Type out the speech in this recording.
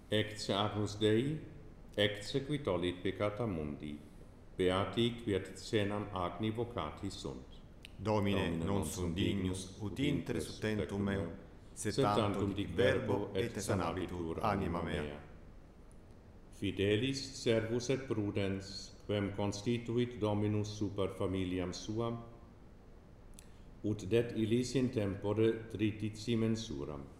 Ecce agnus Dei, ecce qui tollit peccata mundi, beati qui et cenam agni vocati sunt. Domine, non sum dignus, ut intre sustentum meo, sed tantum dic verbo et sanabitur anima mea. Fidelis servus et prudens, quem constituit Dominus super familiam suam, ut det illis in tempore trititsi mensuram.